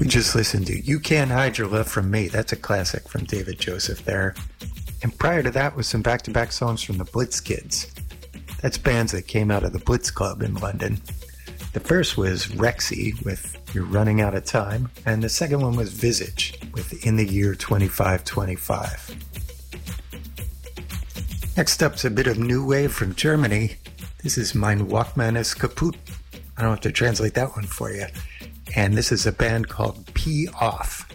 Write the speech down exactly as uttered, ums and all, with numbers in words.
We just listened to You Can't Hide Your Love From Me. That's a classic from David Joseph there. And prior to that was some back-to-back songs from the Blitz Kids. That's bands that came out of the Blitz Club in London. The first was Rexy with You're Running Out of Time, and the second one was Visage with In the Year twenty-five twenty-five. Next up's a bit of new wave from Germany. This is Mein Walkman ist kaputt. I don't have to translate that one for you. And this is a band called P Off.